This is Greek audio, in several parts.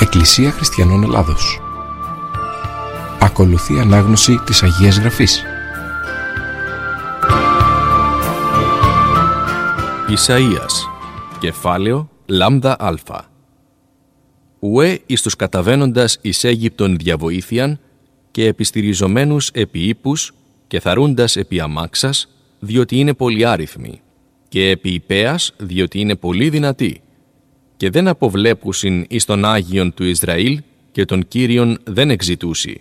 Εκκλησία Χριστιανών Ελλάδος. Ακολουθεί ανάγνωση της Αγίας Γραφής. Ισαΐας, κεφάλαιο λάμδα α. Ουέ εις τους καταβαίνοντας εις Αίγυπτον διαβοήθειαν και επιστηριζομένους επί ύπους και θαρούντας επί αμάξας, διότι είναι πολυάριθμοι, και επί υπέας, διότι είναι πολύ δυνατοί, και δεν αποβλέπουσιν εις τον Άγιον του Ισραήλ και τον Κύριον δεν εξητούσι.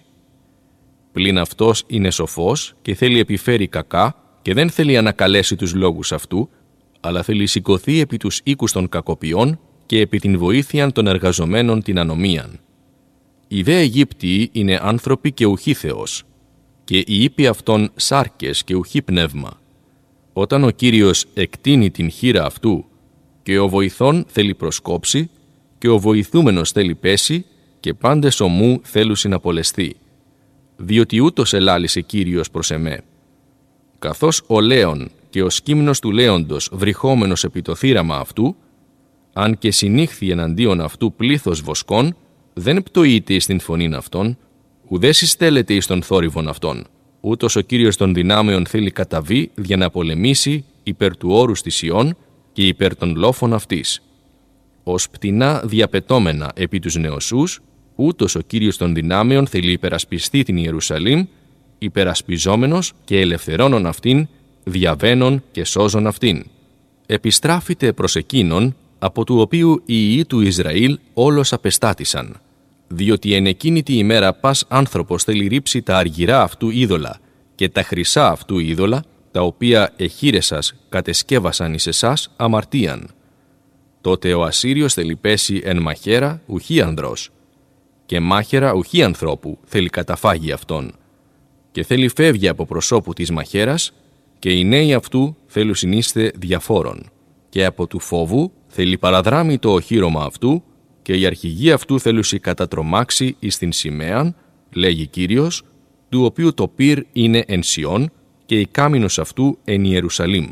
Πλην αυτός είναι σοφός και θέλει επιφέρει κακά και δεν θέλει ανακαλέσει τους λόγους αυτού, αλλά θέλει σηκωθεί επί τους οίκους των κακοποιών και επί την βοήθειαν των εργαζομένων την ανομίαν. Οι δε Αιγύπτιοι είναι άνθρωποι και ουχή Θεός, και οι ύποι αυτών σάρκες και ουχή πνεύμα. Όταν ο Κύριος εκτείνει την χείρα αυτού, και ο βοηθών θέλει προσκόψει, και ο βοηθούμενος θέλει πέσει, και πάντες ομού θέλουσιν απολεσθεί. Διότι ούτως ελάλησε Κύριος προς εμέ. Καθώς ο λέον και ο σκύμνος του λέοντος βρυχόμενος επί το θύραμα αυτού, αν και συνήχθη εναντίον αυτού πλήθος βοσκών, δεν πτωείται εις την φωνήν αυτών, ουδέ συστέλλεται εις τον θόρυβον αυτών. Ούτως ο Κύριος των δυνάμεων θέλει καταβεί για να πολεμήσει υπέρ του όρους της Ιών και υπέρ των λόφων αυτής. Ως πτηνά διαπετώμενα επί τους νεοσούς, ούτως ο Κύριος των δυνάμεων θέλει υπερασπιστεί την Ιερουσαλήμ, υπερασπιζόμενος και ελευθερώνων αυτήν, διαβαίνων και σώζων αυτήν. Επιστράφητε προς εκείνον, από του οποίου οι ιοί του Ισραήλ όλος απεστάτησαν. Διότι εν εκείνη τη ημέρα πας άνθρωπος θέλει ρίψει τα αργυρά αυτού είδωλα και τα χρυσά αυτού είδωλα, τα οποία εχείρεσας κατεσκεύασαν εις εσάς αμαρτίαν. Τότε ο Ασσύριος θέλει πέσει εν μαχαίρα ουχή ανδρός, και μάχαιρα ουχή ανθρώπου θέλει καταφάγει αυτόν. Και θέλει φεύγει από προσώπου της μαχαίρας, και οι νέοι αυτού θέλουν συνείστε διαφόρων. Και από του φόβου θέλει παραδράμει το οχύρωμα αυτού, και οι αρχηγοί αυτού θέλουσι κατατρομάξει εις την σημαίαν, λέγει Κύριος, του οποίου το πυρ είναι εν Σιών, και η κάμινος αυτού εν Ιερουσαλήμ.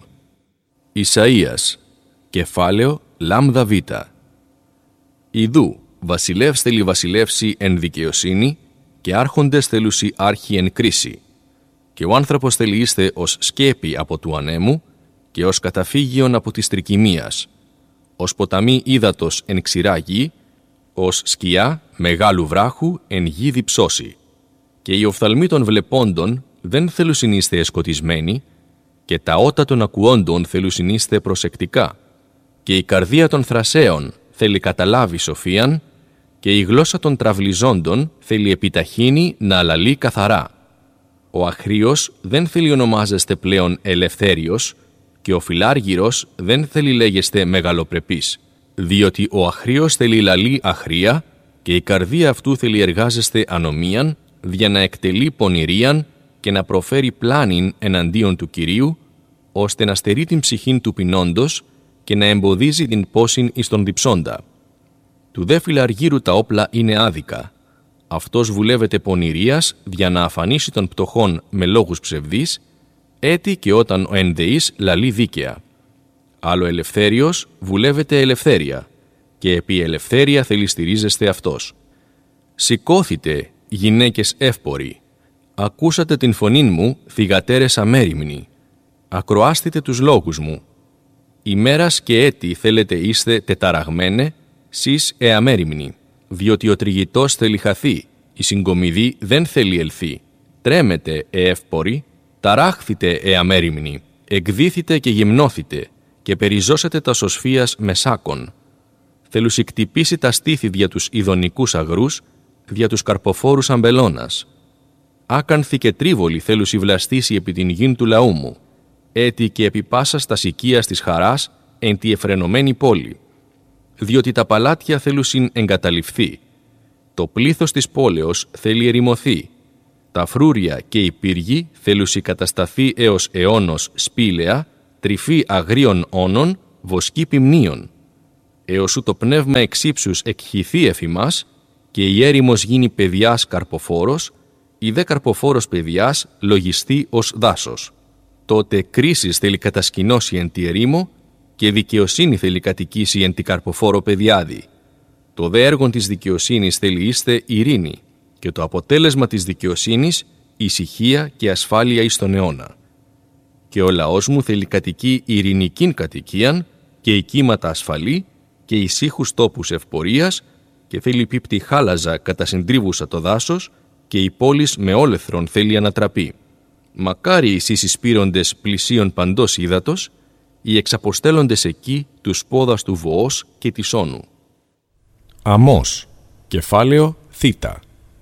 Ισαΐας, κεφάλαιο λάμδα β. Ιδού, βασιλεύς θέλει βασιλεύσει εν δικαιοσύνη, και άρχοντες θέλουσι άρχη εν κρίση. Και ο άνθρωπος θέλει είστε ως σκέπη από του ανέμου, και ως καταφύγιον από της τρικυμίας, ως ποταμί ύδατος εν ξηρά γη, ως σκιά μεγάλου βράχου εν γη διψώσει. Και οι οφθαλμοί των βλεπόντων δεν θέλουν είστε εσκοτισμένοι, και τα ότα των ακουόντων θέλουν είστε προσεκτικά. Και η καρδία των θρασέων θέλει καταλάβει σοφίαν, και η γλώσσα των τραυλιζόντων θέλει επιταχύνει να αλαλεί καθαρά. Ο αχρίος δεν θέλει ονομάζεστε πλέον ελευθέριος, και ο φιλάργυρος δεν θέλει λέγεστε μεγαλοπρεπής, διότι ο αχρίος θέλει λαλεί αχρία, και η καρδία αυτού θέλει εργάζεστε ανομίαν, για να εκτελεί πονηρίαν και να προφέρει πλάνην εναντίον του Κυρίου, ώστε να στερεί την ψυχήν του πεινώντος και να εμποδίζει την πόσιν εις τον διψώντα. Του δε φιλαργύρου τα όπλα είναι άδικα. Αυτός βουλεύεται πονηρίας για να αφανίσει των πτωχών με λόγους ψευδείς, έτη και όταν ο ενδεής λαλεί δίκαια. Άλλο ελευθέριος βουλεύεται ελευθέρια, και επί ελευθέρια θέλει στηρίζεστε αυτός. Σηκώθητε, γυναίκες εύποροι, ακούσατε την φωνήν μου, θυγατέρες αμέριμνοι, ακροάστητε τους λόγους μου. Ημέρας και έτη θέλετε είστε τεταραγμένε, σεις εαμέριμνοι, διότι ο τριγητός θέλει χαθεί, η συγκομιδή δεν θέλει ελθεί. Τρέμετε, εύποροι, ταράχθητε, εαμέριμνοι, εκδίθητε και γυμνώθητε, και περιζώσετε τα σωσφίας με σάκων. Θέλουσι κτυπήσει τα στήθη δια τους ειδονικούς αγρούς, δια τους καρποφόρους αμπελώνας. Άκανθη και τρίβολη θέλουσι βλαστήσει επί την γην του λαού μου, έτη και επί πάσας τας οικίας της χαράς εν τη εφρενωμένη πόλη. Διότι τα παλάτια θέλουσιν εγκαταλειφθεί. Το πλήθος της πόλεως θέλει ερημωθεί. Τα φρούρια και οι πύργοι θέλουσι κατασταθεί έως αιώνος σπήλαια, τρυφή αγρίων όνων, βοσκή ποιμνίων. Έως ου το πνεύμα εξύψους εκχυθεί εφημάς, και η έρημος γίνει παιδιάς καρποφόρος, η δε καρποφόρος παιδιάς λογιστεί ως δάσος. Τότε κρίσεις θέλει κατασκηνώσει εν τη ερήμο, και δικαιοσύνη θέλει κατοικήσει εν τη καρποφόρο παιδιάδη. Το δε έργον της δικαιοσύνης θέλει είστε ειρήνη και το αποτέλεσμα της δικαιοσύνης ησυχία και ασφάλεια εις τον αιώνα. Και ο λαός μου θέλει κατοικεί ειρηνικήν κατοικίαν και οικίματα ασφαλή και ησύχους τόπους ευπορίας και θέλει πίπτη χάλαζα κατά συντρίβουσα το δάσος και η πόλης με όλεθρον θέλει ανατραπεί. Μακάρι εσείς εισπείροντες πλησίων παντός ύδατος, οι εξαποστέλλοντες εκεί τους πόδας του Βοός και της Όνου. Αμώς, κεφάλαιο Θήτα.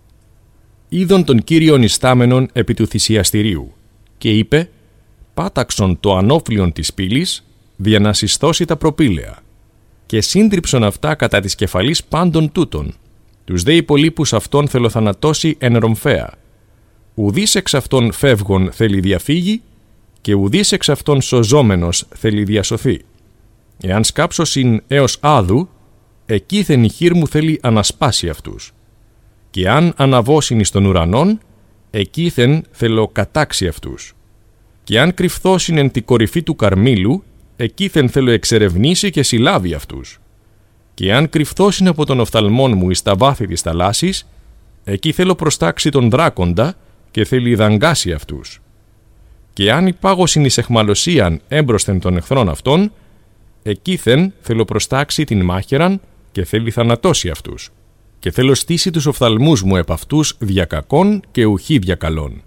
Είδον τον Κύριον ιστάμενον επί του θυσιαστηρίου και είπε «Πάταξον το ανώφλιον της πύλης, δια να συστώσει τα προπήλαια και σύντριψον αυτά κατά της κεφαλής πάντων τούτων. Τους δε υπολείπους αυτών θελοθανατώσει εν ρομφαία. Ουδής εξ αυτών φεύγων θέλει διαφύγει και ουδής εξ αυτών σωζόμενος θέλει διασωθεί. Εάν σκάψωσιν έως άδου, εκείθεν η χείρ μου θέλει ανασπάσει αυτούς. Και αν αναβώσιν εις των ουρανών, εκείθεν θέλω κατάξει αυτούς. Και αν κρυφθώσιν εν τη κορυφή του Καρμήλου, εκείθεν θέλω εξερευνήσει και συλλάβει αυτούς. Και αν κρυφθώσιν από τον οφθαλμόν μου εις τα βάθη της θαλάσσης, εκεί θέλω προστάξει τον δράκοντα και θέλει δαγκάσει αυτούς. Και αν υπάγωσιν εις εχμαλωσίαν έμπροσθεν των εχθρών αυτών, εκείθεν θέλω προστάξει την μάχαιραν και θέλει θανατώσει αυτούς. Και θέλω στήσει τους οφθαλμούς μου επ' αυτούς διακακών και ουχή διακαλών.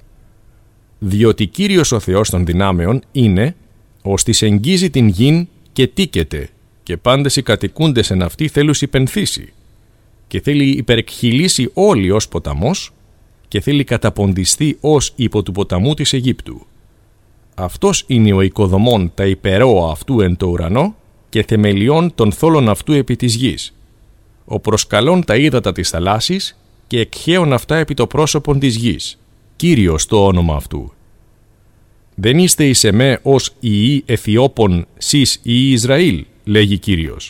Διότι Κύριος ο Θεός των δυνάμεων είναι, ώστις εγγίζει την γην και τίκεται, και πάντες οι κατοικούντες εν αυτή θέλους υπενθήσει, και θέλει υπερεκχυλήσει όλοι ως ποταμός, και θέλει καταποντιστεί ως υπό του ποταμού της Αιγύπτου. Αυτός είναι ο οικοδομών τα υπερόα αυτού εν το ουρανό, και θεμελιών των θόλων αυτού επί της γης. Ο προσκαλών τα ύδατα της θαλάσσης, και εκχέων αυτά επί το πρόσωπον της γης. Κύριος το όνομα αυτού. Δεν είστε εις εμέ ως ιοί Αιθιώπων σεις ιοί Ισραήλ, λέγει Κύριος.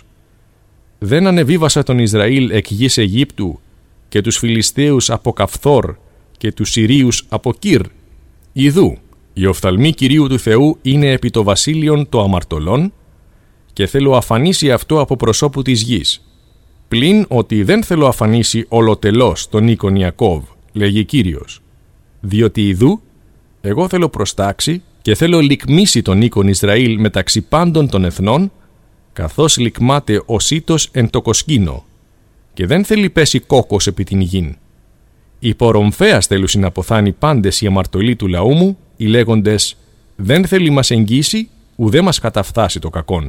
Δεν ανεβίβασα τον Ισραήλ εκ γης Αιγύπτου και τους Φιλιστέους από Καφθόρ και τους Συρίους από Κύρ. Ιδού, η οφθαλμή Κυρίου του Θεού είναι επί το βασίλειον το αμαρτωλών και θέλω αφανίσει αυτό από προσώπου της γης. Πλην ότι δεν θέλω αφανίσει ολοτελώς τον οίκον Ιακώβ, λέγει Κύριος. Διότι ιδού, εγώ θέλω προστάξει και θέλω λικμίσει τον οίκον Ισραήλ μεταξύ πάντων των εθνών, καθώς λικμάται ο σύτος εν το κοσκίνο, και δεν θέλει πέσει κόκκος επί την γην. Υπορομφέας θέλουσιν να αποθάνει πάντες οι αμαρτωλοί του λαού μου, οι λέγοντες «Δεν θέλει μας εγγύσει, ουδέ μας καταφθάσει το κακόν».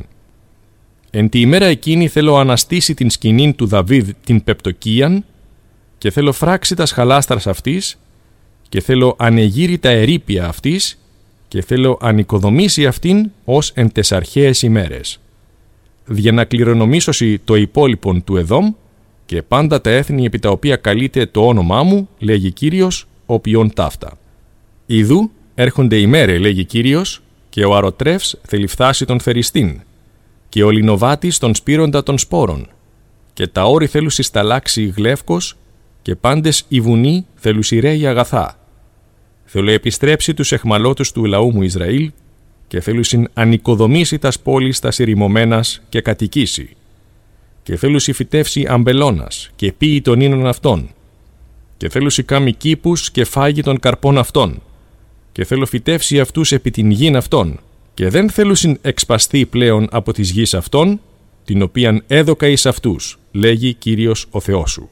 Εν τη ημέρα εκείνη θέλω αναστήσει την σκηνήν του Δαβίδ την πεπτοκίαν και θέλω φράξει τα σχαλάστρας αυτής και θέλω ανεγείρει τα ερείπια αυτής και θέλω ανοικοδομήσει αυτήν ως εν τες αρχαίες ημέρες. Για να κληρονομήσωση το υπόλοιπον του Εδόμ και πάντα τα έθνη επί τα οποία καλείται το όνομά μου, λέγει Κύριος, όποιον ταύτα. Ιδού έρχονται ημέρε, λέγει Κύριος, και ο αρωτρεύς θέλει φτάσει τον θεριστήν, και ο λινοβάτης τον σπείροντα των σπόρων, και τα όρη θέλουν συσταλάξει γλεύκος, και πάντες οι βουνοί θέλουν σειραίοι αγαθά. Θέλω επιστρέψει τους εχμαλώτους του λαού μου Ισραήλ, και θέλουσιν ανοικοδομήσει τας πόλεις τας ερημωμένας και κατοικήσει. Και θέλουσι φυτεύσει αμπελώνας και πίει των ίνων αυτών. Και θέλουσι κάμει κήπους και φάγει των καρπών αυτών. Και θέλω φυτεύσει αυτούς επί την γην αυτών. Και δεν θέλουσιν εξπαστεί πλέον από της γης αυτών, την οποίαν έδωκα εις αυτούς, λέγει Κύριος ο Θεός σου.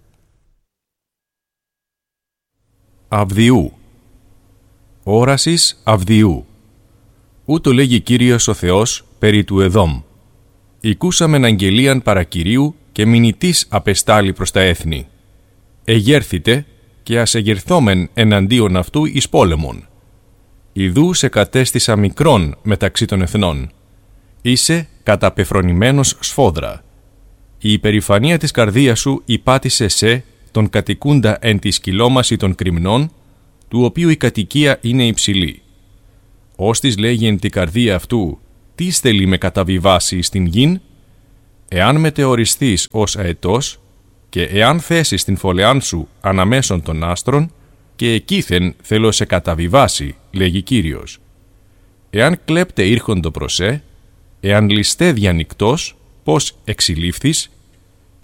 Αβδιού. Όρασης Αβδιού. Ούτω λέγει Κύριος ο Θεός περί του Εδόμ. Οικούσαμεν αγγελίαν παρακυρίου και μηνυτής απεστάλει προς τα έθνη. Εγέρθητε και ας εγερθόμεν εναντίον αυτού εις πόλεμον. Ιδού σε κατέστησα μικρόν μεταξύ των εθνών. Είσαι καταπεφρονημένος σφόδρα. Η υπερηφανία της καρδίας σου υπάτησε σε τον κατοικούντα εν τη σκυλόμαση των κρυμνών, του οποίου η κατοικία είναι υψηλή. Ώστις λέγει εν τη καρδία αυτού, τι στελεί με καταβιβάσει στην γην, εάν μετεωριστείς ως αετός και εάν θέσεις την φωλεάν σου αναμέσων των άστρων, και εκείθεν θέλω σε καταβιβάσει, λέγει Κύριος. Εάν κλέπτε ήρχοντο προσέ, εάν ληστέ διανυκτός, πώς εξηλήφθης,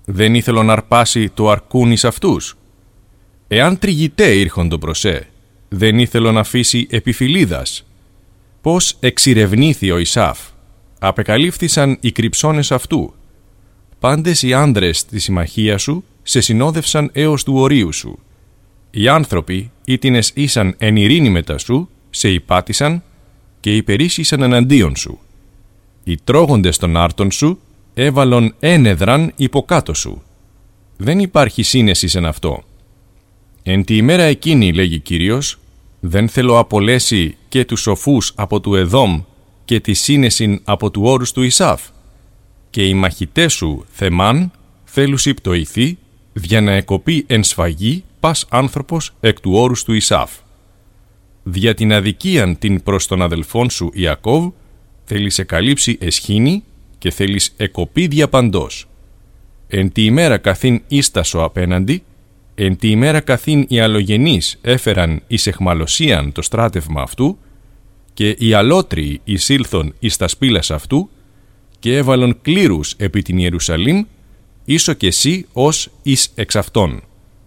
δεν ήθελον αρπάσει το αρκούν εις αυτούς. Εάν τριγητέ ήρχοντο προσέ, δεν ήθελον αφήσει επιφυλίδας. Πώς εξηρευνήθη ο Ισάφ, απεκαλύφθησαν οι κρυψώνες αυτού. Πάντες οι άνδρες της συμμαχίας σου σε συνόδευσαν έως του ορίου σου. Οι άνθρωποι, ήτινες ήσαν εν ειρήνη μετά σου, σε υπάτησαν και υπερίσχυσαν εναντίον σου. Οι τρώγοντες των άρτων σου έβαλον ένεδραν υποκάτω σου. Δεν υπάρχει σύνεση εν αυτό. Εν τη ημέρα εκείνη, λέγει Κύριος, δεν θέλω απολέσει και τους σοφούς από του Εδόμ και τη σύνεσιν από του όρους του Ισάφ. Και οι μαχητές σου, Θεμάν, θέλουσι πτωηθεί, για να εκοπεί εν σφαγή πας άνθρωπος εκ του όρους του Ισάφ. Δια την αδικίαν την προς τον αδελφόν σου Ιακώβ, θέλεις εκαλύψει εσχήνη και θέλεις εκοπεί διαπαντός. Εν τη ημέρα καθήν ίστασο απέναντι, εν τη ημέρα καθήν οι αλλογενείς έφεραν εις εχμαλωσίαν το στράτευμα αυτού, και οι αλότριοι εισήλθον εις τα σπήλας αυτού, και έβαλον κλήρους επί την Ιερουσαλήμ, ίσο και εσύ ως εις εξ αυτών.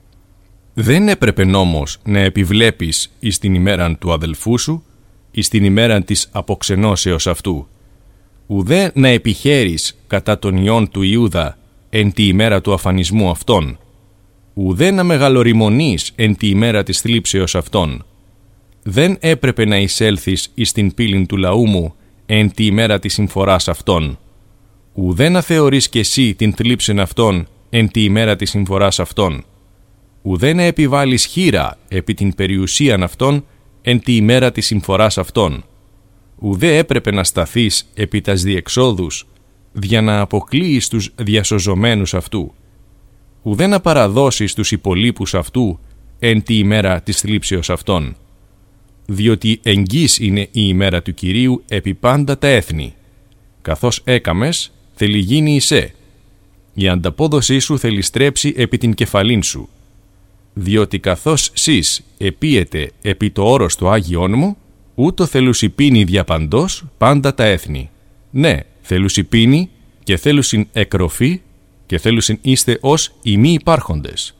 Δεν έπρεπε νόμος να επιβλέπεις εις την ημέραν του αδελφού σου, εις την ημέραν της αποξενώσεως αυτού, ουδέ να επιχαίρεις κατά τον ιόν του Ιούδα εν τη ημέρα του αφανισμού αυτών, ουδέ να μεγαλοριμονείς εν τη ημέρα της θλίψεως αυτών. Δεν έπρεπε να εισέλθεις εις την πύλην του λαού μου εν τη ημέρα της συμφοράς αυτών, ουδέ να θεωρείς κι εσύ την θλίψην αυτών εν τη ημέρα της συμφοράς αυτών, ουδέ να επιβάλλεις χείρα επί την περιουσίαν αυτών εν τη ημέρα της συμφοράς αυτών, ουδέ έπρεπε να σταθείς επί τας διεξόδους για να αποκλείεις τους διασωζομένους αυτού, ουδέ να παραδώσεις τους υπολείπους αυτού εν τη ημέρα της θλίψεως αυτών, διότι εγγύς είναι η ημέρα του Κυρίου επί πάντα τα έθνη. Καθώς έκαμες, θέλει γίνει εισέ. Η ανταπόδοσή σου θέλει στρέψει επί την κεφαλήν σου. Διότι καθώς σεις επίετε επί το όρος του Άγιον μου, ούτω θέλουσι πίνει διαπαντός πάντα τα έθνη. Ναι, θέλουσι πίνει και θέλουσιν εκροφή και θέλουσιν είστε ως οι μη υπάρχοντες.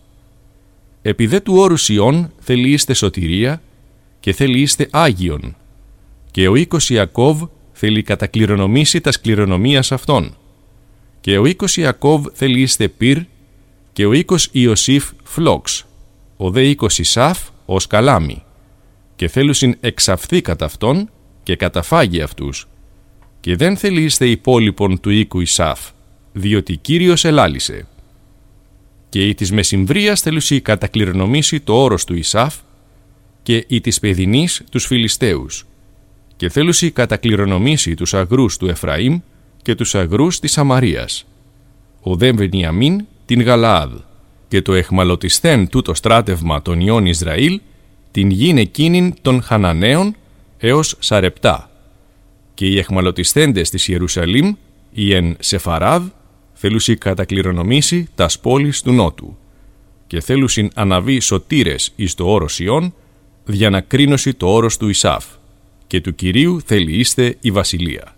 Επί δε του όρους Ιών θέλει είστε σωτηρία και θέλει είστε Άγιον. Και ο οίκος Ιακώβ θέλει κατακληρονομήσει τα κληρονομίας αυτών. Και ο οίκος Ιακώβ θέλει είστε πυρ και ο οίκος Ιωσήφ φλόξ, ο δε οίκος Ισάφ ως καλάμι. Και θέλουσιν εξαφθεί κατά αυτόν και καταφάγει αυτούς. Και δεν θέλει είστε υπόλοιπον του οίκου Ισάφ, διότι Κύριος ελάλησε. Και η της μεσημβρίας θέλουσι κατακληρονομήσει το όρος του Ισάφ και η της παιδινής τους Φιλιστέους. Και θέλουσι κατακληρονομήσει τους αγρούς του Εφραήμ και τους αγρούς της Σαμαρίας. Ο δε Βενιαμίν την Γαλαάδ και το εχμαλωτισθέν τούτο στράτευμα των ιών Ισραήλ την γην εκείνην των Χαναναίων έως Σαρεπτά. Και οι εχμαλωτισθέντες της Ιερουσαλήμ, οι εν Σεφαράδ, θέλουσι κατακληρονομήσει τας πόλεις του Νότου. Και θέλουσιν αναβεί σωτήρες εις το όρος Ιών, για να κρίνωση το όρος του Ισάφ. Και του Κυρίου θέλει είστε η βασιλεία.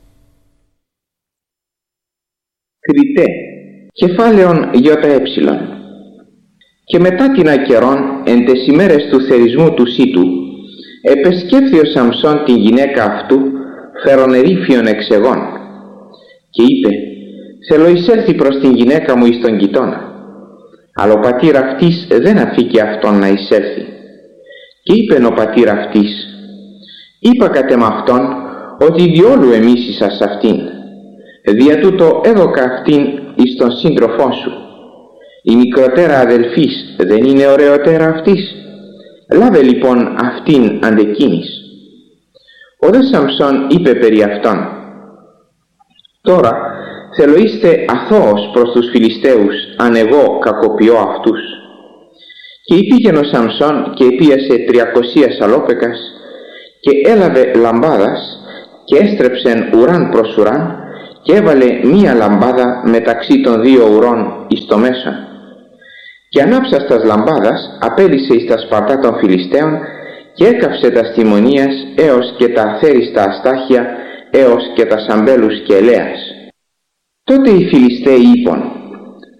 Κριτέ, κεφάλαιον ΙΕ. Και μετά την ακερών, εν τες ημέρες του θερισμού του Σίτου, επεσκέφθη ο Σαμσόν την γυναίκα αυτού, φερονερίφιον εξεγών, και είπε, θέλω εισέλθει προς την γυναίκα μου εις τον γειτόνα. Αλλά ο πατήρ αυτής δεν αφήκε αυτόν να εισέλθει. Και είπεν ο πατήρ αυτής, είπα κατ' εμ' αυτόν, ότι διόλου εμίσησα σ' αυτήν. Δια τούτο έδωκα αυτήν εις τον σύντροφό σου. Η μικροτέρα αδελφής δεν είναι ωραιότερα αυτής. Λάβε λοιπόν αυτήν αντεκίνης. Ο δε Σαμσόν είπε περί αυτόν, τώρα θέλω είστε αθώος προς τους Φιλιστέους, αν εγώ κακοποιώ αυτούς. Και υπήγαινε ο Σαμσόν και επίασε 300 σαλόπεκας και έλαβε λαμπάδας και έστρεψεν ουράν προς ουράν και έβαλε μία λαμπάδα μεταξύ των δύο ουρών εις το μέσον. Και ανάψας τας λαμπάδας απέλυσε εις τα σπαρτά των Φιλιστέων και έκαψε τα τιμωνίας έως και τα αθέριστα αστάχια έως και τα σαμπέλους και ελέας. Τότε οι Φιλιστέοι είπαν,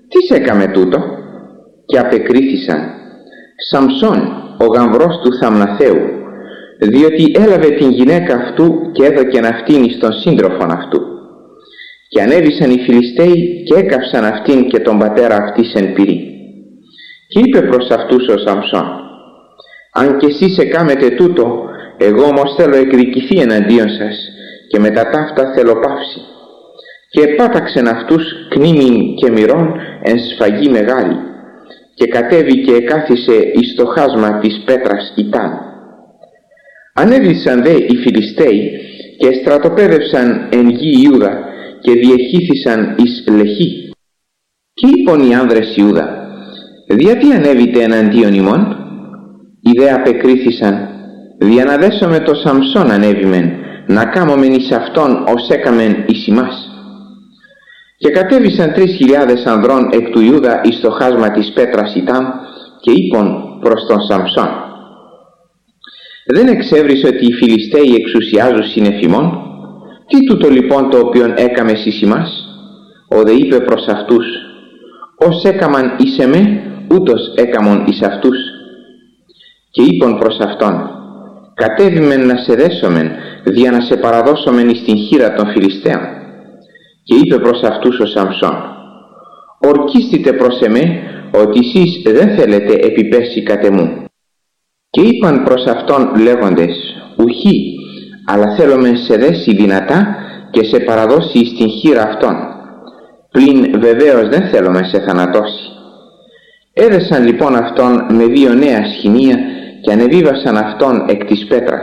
«Τι έκαμε τούτο?» Και απεκρίθησαν: «Σαμσόν, ο γαμβρός του Θαμναθαίου, διότι έλαβε την γυναίκα αυτού και έδωκεν αυτήν εις τον σύντροφον αυτού. Και ανέβησαν οι Φιλιστέοι και έκαυσαν αυτήν και τον πατέρα αυτής εν πυρί. Και είπε προς αυτούς ο Σαμσόν: αν και εσείς εκάμετε τούτο, εγώ όμως θέλω εκδικηθεί εναντίον σας και μετά ταύτα θέλω παύση. Και επάταξεν αυτούς κνήμην και μυρών εν σφαγή μεγάλη, και κατέβη και εκάθισε εις το χάσμα της πέτρας Ιτάν. Ανέβησαν δε οι Φιλιστέοι και στρατοπέδευσαν εν γη Ιούδα και διεχύθησαν εις Λεχή. Και είπαν οι άνδρες Ιούδα: γιατί ανέβητε εναντίον ημών? Οι δε απεκρίθησαν: διαναδέσομαι το Σαμσόν ανέβημεν, να κάμομεν εις αυτόν ως έκαμεν εις ημάς. Και κατέβησαν 3.000 ανδρών εκ του Ιούδα εις το χάσμα της πέτρας Ιτάμ και είπαν προς τον Σαμσόν: δεν εξέβρισε ότι οι Φιλιστέοι εξουσιάζουν συνεφημών? Τι τούτο λοιπόν το οποίον έκαμες εις ημάς? Ο δε είπε προς αυτούς: ως έκαμαν εις εμέ, ούτως έκαμον εις αυτούς. Και είπαν προς αυτόν: κατέβημεν να σε δέσομεν, δια να σε παραδώσομεν εις την χείρα των Φιλιστέων. Και είπε προς αυτούς ο Σαμσόν: ορκίστητε προς εμέ, ότι εσείς δεν θέλετε επιπέσει κατ' εμού. Και είπαν προς αυτόν λέγοντες: ουχή, αλλά θέλομεν σε δέσει δυνατά και σε παραδώσει εις την χείρα αυτών. Πλην βεβαίως δεν θέλομεν σε θανατώσει. Έδεσαν λοιπόν αυτόν με 2 νέα σχοινία και ανεβίβασαν αυτόν εκ της πέτρας.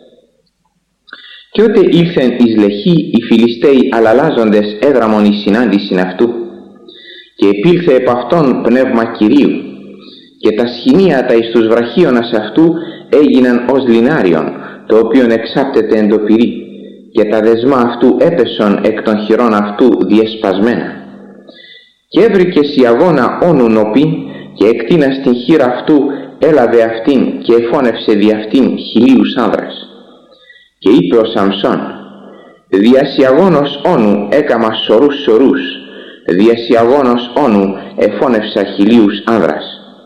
Και ότε ήλθεν εις Λεχή, οι Φιλιστέοι αλλαλάζοντες έδραμον εις συνάντησιν αυτού. Και επήλθε επ' αυτόν πνεύμα Κυρίου, και τα σχοινία τα εις τους βραχίωνας αυτού έγιναν ως λινάριον, το οποίον εξάπτεται εν το πυρί, και τα δεσμά αυτού έπεσον εκ των χειρών αυτού διεσπασμένα. Και έβρικε η αγώνα όνου νοπή, και εκτίνα στην χείρα αυτού έλαβε αυτήν και εφώνευσε δι' αυτήν 1.000 άνδρας. Και είπε ο Σαμσόν: διασιαγόνος όνου έκαμα σωρούς, διασιαγόνος όνου εφώνευσα 1.000 άνδρας.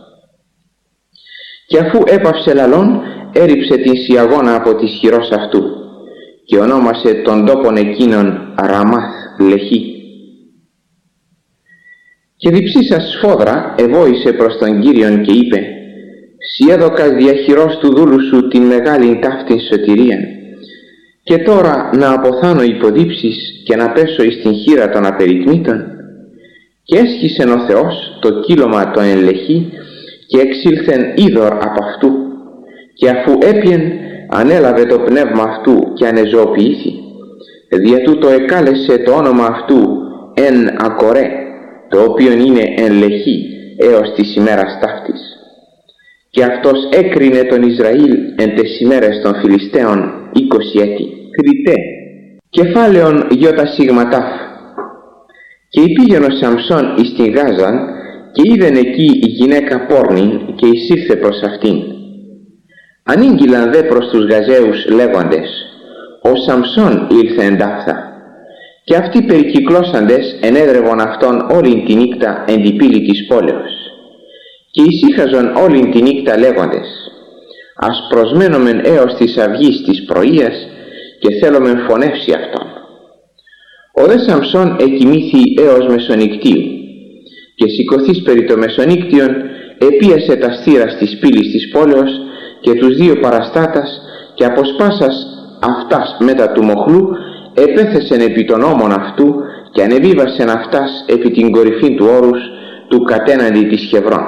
Και αφού έπαυσε λαλών, έριψε την σιαγώνα από της χειρός αυτού και ονόμασε τον τόπον εκείνον Ραμάθ Λεχή. Και διψήσα σφόδρα εβόησε προς τον Κύριον και είπε: «Σι έδωκας διαχειρός του δούλου σου την μεγάλην ταύτην σωτηρίαν, και τώρα να αποθάνω υποδίψεις και να πέσω εις την χείρα των απερικνήτων». Και έσχισεν ο Θεός το κύλωμα το εν Λεχή και εξήλθεν είδωρ από αυτού, και αφού έπιεν ανέλαβε το πνεύμα αυτού και ανεζωοποιήθη. Δια τούτο εκάλεσε το όνομα αυτού εν Ακορέ, το οποίον είναι εν Λεχή έως της ημέρας ταύτης. Και αυτός έκρινε τον Ισραήλ εν τες ημέρες των Φιλιστέων 20 έτη. Κριτέ, κεφάλαιον γιώτα σιγματάφ. Και υπήγεν ο Σαμσόν εις την Γάζαν, και είδεν εκεί η γυναίκα πόρνην, και εισήλθε προς αυτήν. Ανήγγυλαν δε προς τους Γαζαίους λέγοντες: «Ο Σαμσόν ήλθε εντάφθα». Και αυτοί περικυκλώσαντες ενέδρευον αυτόν όλην τη νύχτα εν την πύλη της πόλεως. Και ησύχαζον όλην τη νύχτα λέγοντες: «Ας προσμένομεν έως της αυγής της πρωίας και θέλομεν φωνεύσει αυτόν». Ο δε Σαμσόν εκοιμήθη έως μεσονυκτίου, και σηκωθείς περί το μεσονύκτιον επίασε τα στήρας της πύλης της πόλεως και τους 2 παραστάτας, και αποσπάσας αυτάς μετά του μοχλού επέθεσεν επί των ώμων αυτού και ανεβίβασεν αυτάς επί την κορυφή του όρους του κατέναντι της Χεβρών.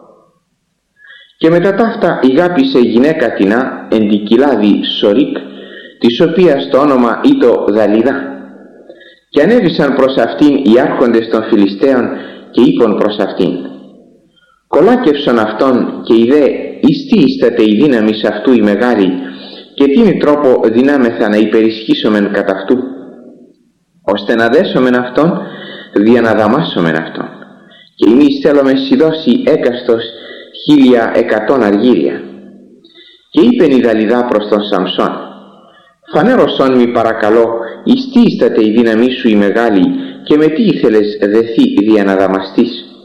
Και μετά ταύτα ηγάπησε γυναίκα τινά εν την κοιλάδη Σορίκ, της οποίας το όνομα ήτο Δαλιδά. Και ανέβησαν προς αυτήν οι άρχοντες των Φιλιστέων και είπαν προς αυτήν: «Κολάκευσον αυτόν και ιδέ εις τι ίσταται η δύναμις αυτού η μεγάλη, και τίνη τρόπο δυνάμεθα να υπερισχύσομεν κατά αυτού, ώστε να δέσομεν αυτόν, δια να δαμάσομεν αυτόν, και εμείς θέλομεν σιδώσει έκαστος 1.100 αργύρια». Και είπεν η Δαλιδά προς τον Σαμσόν: «Φανέρωσόν μη παρακαλώ εις τι ίσταται η δύναμή σου η μεγάλη, και με τι ήθελες δεθεί δια να δαμαστείς».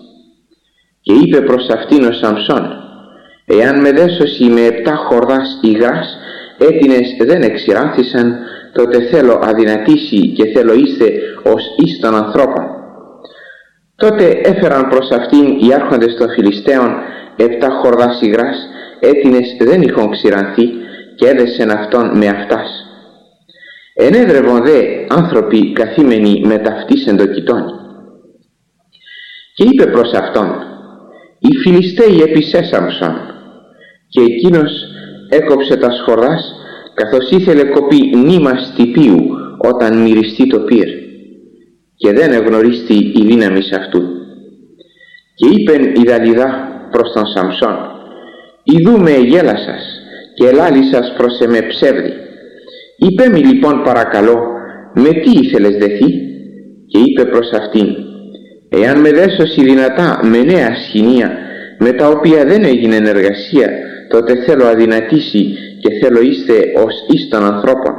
Και είπε προς αυτήν ο Σαμσόν: «Εάν με δέσωση με 7 χορδάς υγράς έτινες δεν εξηράνθησαν, τότε θέλω αδυνατήσει και θέλω είστε ως εις των ανθρώπων». Τότε έφεραν προς αυτήν οι άρχοντες των Φιλιστέων 7 χορδάς υγράς έτινες δεν είχον ξηρανθεί και έδεσεν αυτόν με αυτάς. Ενέδρευον δε άνθρωποι καθήμενοι με ταυτής εντοκιτών. Και είπε προς αυτόν: «Οι Φιλιστέοι έπισέ Σαμσόν». Και εκείνος έκοψε τα σχορδάς, καθώς ήθελε κοπεί νήμας τυπίου όταν μυριστεί το πυρ, και δεν εγνωρίστη η δύναμη αυτού. Και είπεν η Δαλιδά προς τον Σαμσόν: «Ιδού με εγέλασας και ελάλησας προς εμέ ψεύδι. Είπε μη λοιπόν παρακαλώ, με τι ήθελες δεθεί?» Και είπε προς αυτήν: «Εάν με δέσωση δυνατά με νέα σχοινία, με τα οποία δεν έγινε εργασία, τότε θέλω αδυνατήσει και θέλω είστε ως εις των ανθρώπων».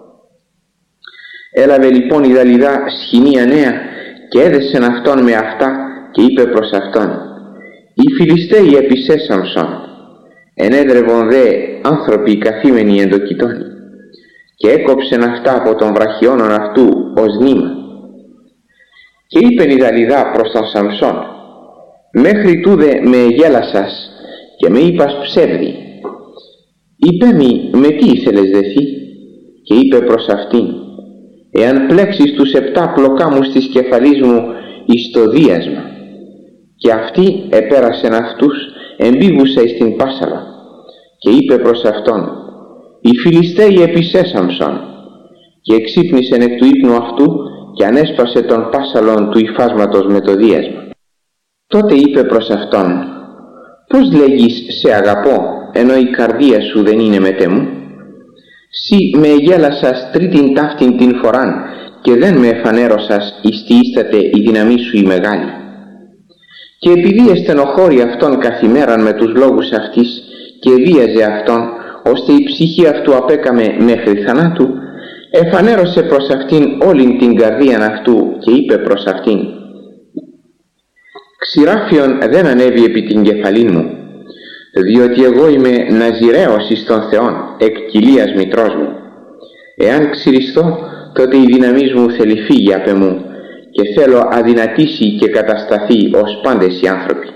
Έλαβε λοιπόν η Δαλιδά σχοινία νέα και έδεσεν αυτόν με αυτά και είπε προς αυτόν: «Οι Φιλιστέοι έπισέ Σαμσόν». Ενέδρευον δε άνθρωποι καθήμενοι εντοκιτών και έκοψεν αυτά από των βραχιώνων αυτού ως νήμα. Και είπεν η Δαλιδά προς τον Σαμσόν: «Μέχρι τούδε με εγέλασας και με είπας ψεύδι. Είπε μη με τι ήθελες δεθεί?» Και είπε προς αυτήν: «Εάν πλέξεις τους 7 πλοκάμους της κεφαλής μου εις το δίασμα». Και αυτή επέρασεν αυτούς εμπίγουσα εις την πάσαλα. Και είπε προς αυτόν: «Οι Φιλιστέοι έπισέ Σαμσόν». Και εξύπνησεν εκ του ύπνου αυτού και ανέσπασε τον πάσαλον του υφάσματος με το δίασμα. Τότε είπε προς αυτόν: «Πώς λέγεις σε αγαπώ, ενώ η καρδία σου δεν είναι μετέ μου? Συ με εγέλασας τρίτην ταύτην την φοράν και δεν με εφανέρωσας εις τι ίσταται η δύναμή σου η μεγάλη. Και επειδή εστενοχώρη αυτόν καθημέραν με τους λόγους αυτής και βίαζε αυτόν, ώστε η ψυχή αυτού απέκαμε μέχρι θανάτου, εφανέρωσε προς αυτήν όλην την καρδίαν αυτού και είπε προς αυτήν: «Ξηράφιον δεν ανέβη επί την κεφαλήν μου, διότι εγώ είμαι ναζιραίος εις τον Θεόν εκ κοιλίας μητρός μου. Εάν ξυριστώ, τότε η δύναμής μου θέλει φύγει απ' εμού και θέλω αδυνατήσει και κατασταθεί ως πάντες οι άνθρωποι».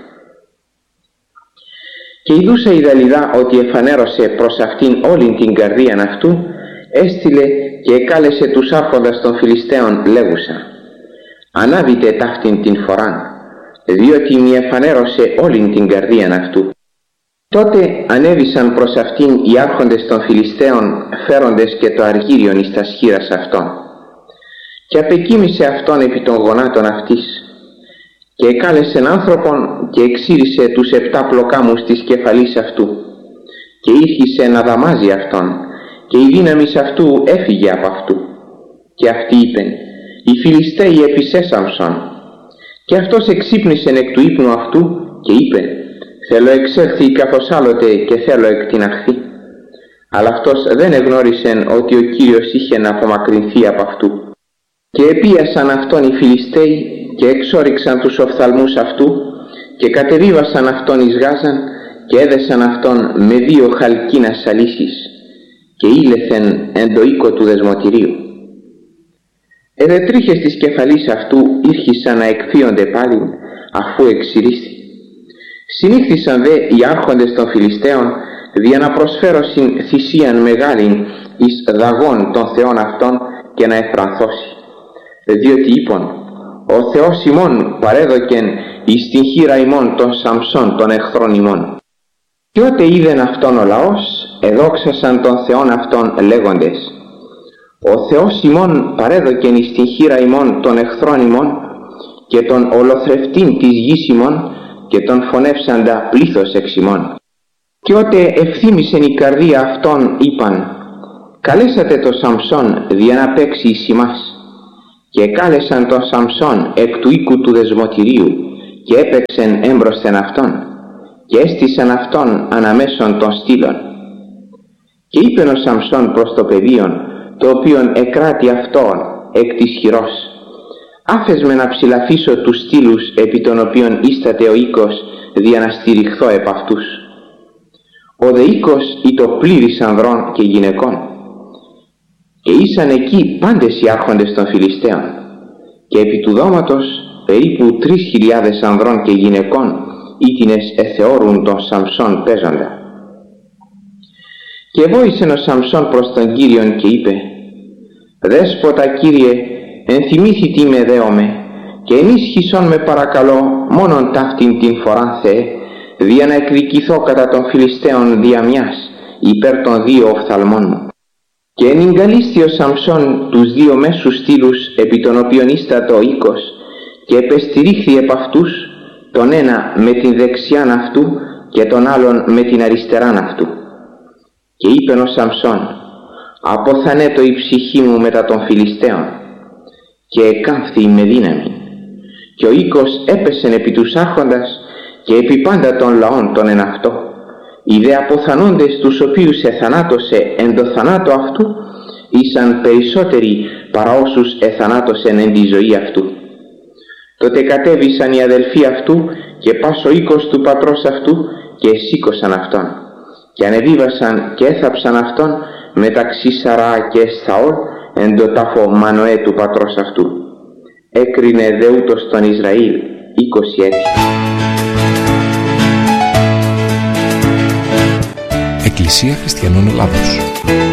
Και ειδούσα η Δαλιδά ότι εφανέρωσε προς αυτήν όλην την καρδίαν αυτού, έστειλε και εκάλεσε τους άρχοντας των Φιλιστέων λέγουσα: «Ανάβητε ταύτην την φοράν, διότι μη εφανέρωσε όλην την καρδίαν αυτού». Τότε ανέβησαν προς αυτήν οι άρχοντες των Φιλιστέων, φέροντες και το αργύριον εις τα σχήρας αυτών. Και απεκοίμησε αυτόν επί των γονάτων αυτής και εκάλεσεν άνθρωπον και εξήρισε τους 7 πλοκάμους της κεφαλής αυτού και ήρχισε να δαμάζει αυτόν και η δύναμη αυτού έφυγε από αυτού. Και αυτοί είπεν: «Οι Φιλιστέοι έπισέ Σαμσόν». Και αυτός εξύπνησε εκ του ύπνου αυτού και είπε: «Θέλω εξέλθει καθώς άλλοτε και θέλω εκτιναχθεί». Αλλά αυτός δεν εγνώρισεν ότι ο Κύριος είχε να απομακρυνθεί από αυτού. Και επίασαν αυτόν οι Φιλιστέοι και εξόριξαν τους οφθαλμούς αυτού και κατεβίβασαν αυτόν εις Γάζαν και έδεσαν αυτόν με 2 χαλκίνας σαλίσεις και ήλεθεν εν το οίκο του δεσμοτηρίου. Εδετρίχες της κεφαλής αυτού ήρχισαν να εκφύονται πάλι αφού εξηρίστη. Συνήχθησαν δε οι άρχοντες των Φιλιστέων δια να προσφέρωσιν θυσίαν μεγάλην εις δαγών των θεών αυτών και να εφρανθώσει. Διότι είπον: «Ο Θεός ημών παρέδοκεν εις την χείρα ημών των Σαμσών των εχθρών ημών». Και ότε είδεν αυτόν ο λαός, εδόξασαν των θεών αυτών λέγοντες: «Ο Θεός ημών παρέδοκεν εις την χείρα ημών των εχθρών ημών και τον ολοθρευτήν της γης ημών και τον φωνεύσαντα πλήθος εξ ημών». Και ότε ευθύμησεν η καρδία αυτών είπαν: «Καλέσατε το Σαμσόν δια να παίξει εις ημάς». Και κάλεσαν τον Σαμσόν εκ του οίκου του δεσμοτηρίου και έπαιξεν έμπροσθεν αυτόν και έστησαν αυτόν αναμέσων των στήλων. Και είπεν ο Σαμσόν προς το παιδίον, το οποίον εκράτη αυτόν εκ της χειρός: «Άφες με να ψηλαφίσω τους στήλους επί των οποίων ίσταται ο οίκος δια να στηριχθώ επ' αυτούς. Ο δε οίκος ήτο πλήρης ανδρών και γυναικών, και ήσαν εκεί πάντες οι άρχοντες των Φιλιστέων, και επί του δώματος περίπου 3.000 ανδρών και γυναικών ήτινες εθεώρουν τον Σαμσόν παίζοντα. Και βόησεν ο Σαμσόν προς τον Κύριον και είπε: «Δέσποτα Κύριε, ενθυμήθητη με δέομαι, και ενίσχυσον με παρακαλώ μόνον ταύτην την φοράν Θεέ, δια να εκδικηθώ κατά των Φιλιστέων δια μιας υπέρ των 2 οφθαλμών μου». Και ενηγκαλίσθη ο Σαμσόν τους 2 μέσους στήλους επί των οποίων ίστατο ο οίκος, και επεστηρίχθη επ' αυτούς, τον ένα με την δεξιάν αυτού και τον άλλον με την αριστεράν αυτού. Και είπεν ο Σαμσόν: «Αποθανέτω η ψυχή μου μετά των Φιλιστέων», και εκάμφθη με δύναμη. Και ο οίκος έπεσεν επί τους άρχοντας και επί πάντα των λαών των εν αυτό. Οι δε αποθανόντες τους οποίους εθανάτωσε εν το θανάτο αυτού ήσαν περισσότεροι παρά όσους εθανάτωσεν εν τη ζωή αυτού. Τότε κατέβησαν οι αδελφοί αυτού και πας ο οίκος του πατρός αυτού και εσήκωσαν αυτόν, και ανεβίβασαν και έθαψαν αυτόν μεταξύ Σαρά και Εσθαόλ εν το τάφο Μανοέ του πατρός αυτού. Έκρινε δε ούτως τον Ισραήλ 20 έτη. Εκκλησία Χριστιανών Ελλάδος.